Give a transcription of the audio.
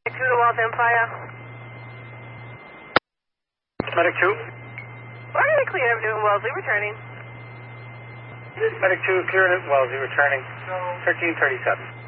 2 to Walls Empire. Medic 2. Already clear, I'm doing Wellesley, returning. Medic 2, clear at Wellesley, returning. 1337.